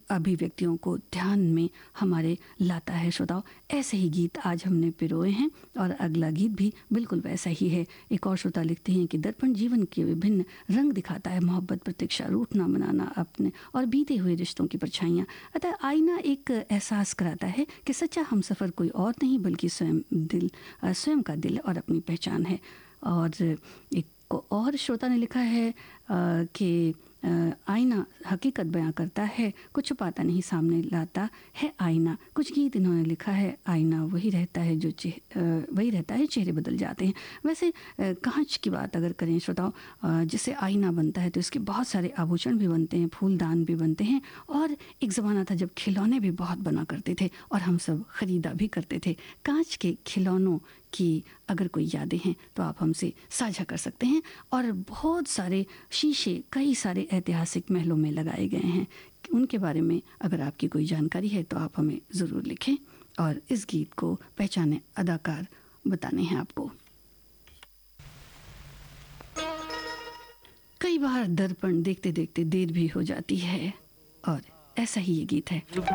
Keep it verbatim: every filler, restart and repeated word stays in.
अभिव्यक्तियों को ध्यान में हमारे लाता है। श्रोताओ, ऐसे ही गीत आज हमने पिरोए हैं और अगला गीत भी बिल्कुल वैसा ही है। एक और श्रोता लिखते हैं कि दर्पण जीवन के विभिन्न रंग दिखाता है, मोहब्बत, प्रतीक्षा, रूठना, मनाना, अपने और बीते हुए रिश्तों की परछाइयाँ। अतः आईना एक एहसास कराता है कि सच्चा हमसफ़र कोई और नहीं बल्कि स्वयं दिल, स्वयं का दिल और अपनी पहचान है। और एक और श्रोता ने लिखा है कि आईना हकीकत बयां करता है, कुछ छुपाता नहीं, सामने लाता है आईना। कुछ गीत इन्होंने लिखा है, आईना वही रहता है जो वही रहता है, चेहरे बदल जाते हैं। वैसे कांच की बात अगर करें श्रोताओं, जिससे आईना बनता है तो इसके बहुत सारे आभूषण भी बनते हैं, फूलदान भी बनते हैं। और एक ज़माना था जब खिलौने भी बहुत बना करते थे और हम सब ख़रीदा भी करते थे। कांच के खिलौनों की अगर कोई यादें हैं तो आप हमसे साझा कर सकते हैं। और बहुत सारे शीशे कई सारे ऐतिहासिक महलों में लगाए गए हैं, उनके बारे में अगर आपकी कोई जानकारी है तो आप हमें ज़रूर लिखें। और इस गीत को पहचाने अदाकार बताने हैं आपको। कई बार दर्पण देखते देखते देर भी हो जाती है और ऐसा ही ये गीत है।